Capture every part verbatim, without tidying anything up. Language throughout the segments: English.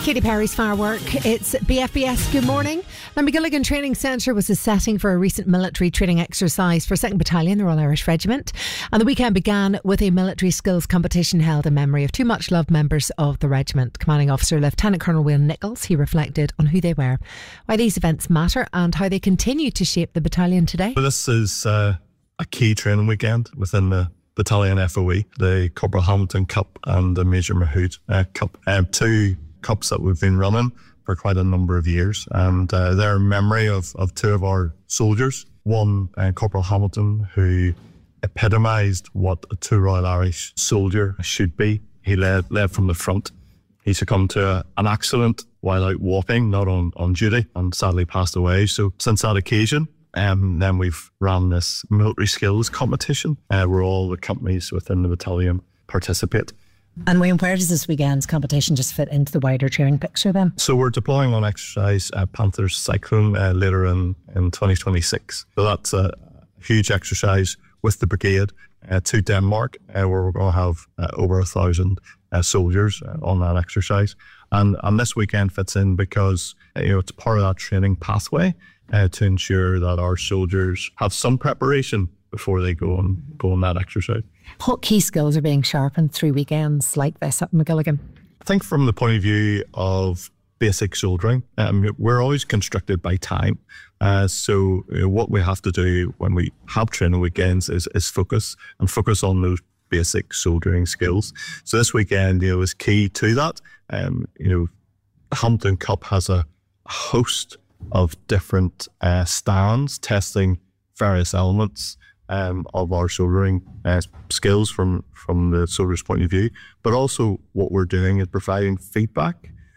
Katy Perry's Firework. It's B F B S. Good morning. The McGilligan Training Centre was the setting for a recent military training exercise for second Battalion, the Royal Irish Regiment. And the weekend began with a military skills competition held in memory of two much loved members of the regiment. Commanding Officer Lieutenant Colonel Wayne Nichols, he reflected on who they were, why these events matter and how they continue to shape the battalion today. Well, this is uh, a key training weekend within the Battalion F O E, the Corporal Hamilton Cup and the Major Mahood uh, Cup. Uh, two cups that we've been running for quite a number of years, and uh, they're in memory of, of two of our soldiers. One, uh, Corporal Hamilton, who epitomised what a true Royal Irish soldier should be. He led, led from the front. He succumbed to a, an accident while out walking, not on, on duty, and sadly passed away. So since that occasion, um, then we've ran this military skills competition uh, where all the companies within the battalion participate. And Wayne, where does this weekend's competition just fit into the wider training picture then? So we're deploying on exercise uh, Panthers Cyclone uh, later in, in twenty twenty-six. So that's a huge exercise with the brigade uh, to Denmark, uh, where we're going to have uh, over a thousand uh, soldiers uh, on that exercise. And, and this weekend fits in because uh, you know it's part of that training pathway uh, to ensure that our soldiers have some preparation before they go on go on that exercise. What key skills are being sharpened through weekends like this at McGilligan? I think from the point of view of basic soldiering, um, we're always constricted by time. Uh, so you know, what we have to do when we have training weekends is, is focus and focus on those basic soldiering skills. So this weekend, you know, is key to that. Um, you know, Hamilton Cup has a host of different uh, stands testing various elements Um, of our soldering uh, skills from, from the soldier's point of view, but also what we're doing is providing feedback.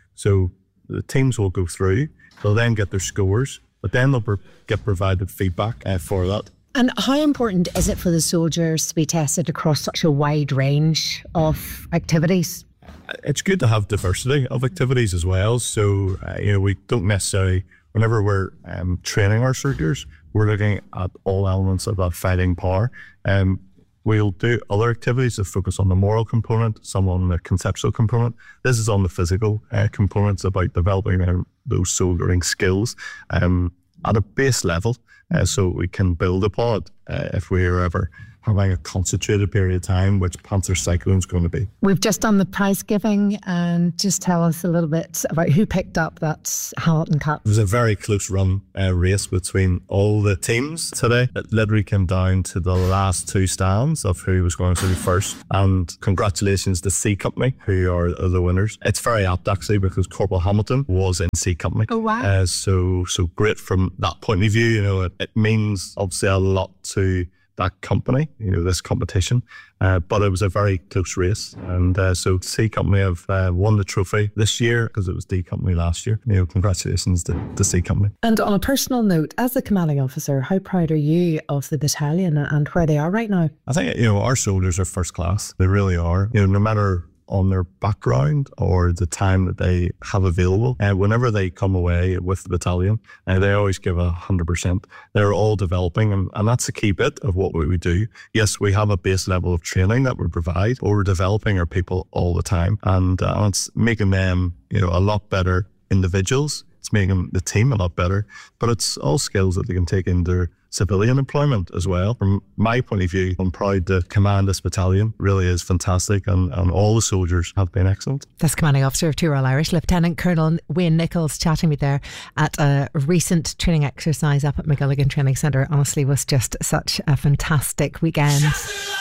So the teams will go through, they'll then get their scores, but then they'll pro- get provided feedback uh, for that. And how important is it for the soldiers to be tested across such a wide range of activities? It's good to have diversity of activities as well. So, uh, you know, we don't necessarily, whenever we're um, training our soldiers, we're looking at all elements of that fighting power. Um, we'll do other activities that focus on the moral component, some on the conceptual component. This is on the physical uh, components about developing uh, those soldiering skills um, at a base level, uh, so we can build upon it uh, if we're ever having a concentrated period of time, which Panther Cyclone is going to be. We've just done the prize giving, and just tell us a little bit about who picked up that Hamilton Cup. It was a very close run uh, race between all the teams today. It literally came down to the last two stands of who was going to be first. And congratulations to C Company, who are, are the winners. It's very apt actually because Corporal Hamilton was in C Company. Oh wow! Uh, so so great from that point of view. You know, it, it means obviously a lot to that company, you know, this competition, uh, but it was a very close race, and uh, so C Company have uh, won the trophy this year because it was D Company last year. You know, congratulations to, to C Company. And on a personal note, as a commanding officer, how proud are you of the battalion and where they are right now? I think, you know, our soldiers are first class. They really are. You know, no matter on their background or the time that they have available. And uh, whenever they come away with the battalion, uh, they always give a hundred percent. They're all developing, and, and that's a key bit of what we do. Yes, we have a base level of training that we provide, but we're developing our people all the time, and uh, it's making them, you know, a lot better individuals. It's making the team a lot better, but it's all skills that they can take into civilian employment as well. From my point of view, I'm proud to command this battalion. It really is fantastic, and, and all the soldiers have been excellent. That's Commanding Officer of two Royal Irish, Lieutenant Colonel Wayne Nichols, chatting with me there at a recent training exercise up at McGilligan Training Centre. Honestly, was just such a fantastic weekend.